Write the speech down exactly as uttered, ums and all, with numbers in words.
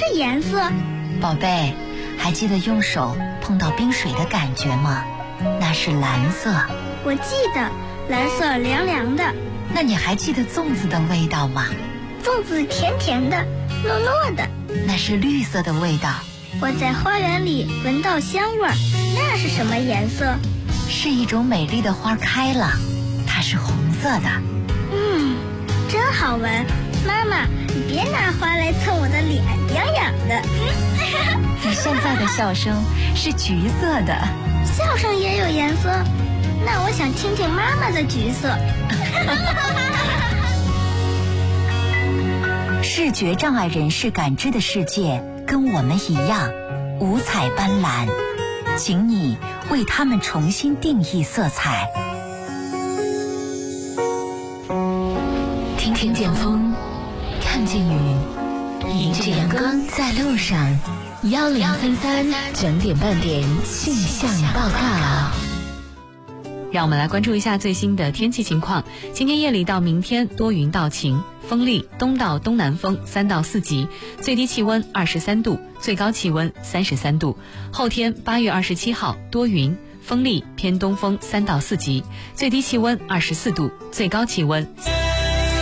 是颜色。 宝贝，还记得用手碰到冰水的感觉吗？那是蓝色。 我记得，蓝色凉凉的。 那你还记得粽子的味道吗？ 粽子甜甜的，糯糯的。 那是绿色的味道。 我在花园里闻到香味儿，那是什么颜色？ 是一种美丽的花开了，它是红色的。 嗯，真好闻。妈妈，你别拿花来蹭我的脸，痒痒的。 你现在的笑声是橘色的。 笑声也有颜色？那我想听听妈妈的橘色。 视觉障碍人士感知的世界跟我们一样五彩斑斓，请你为他们重新定义色彩。听听见风，看见雨，迎着阳光在路上。幺零三三整点半点气象报告。 让我们来关注一下最新的天气情况。今天夜里到明天多云到晴，风力东到东南风三到四级，最低气温二十三度，最高气温三十三度。后天八月二十七号多云，风力偏东风三到四级，最低气温二十四度，最高气温。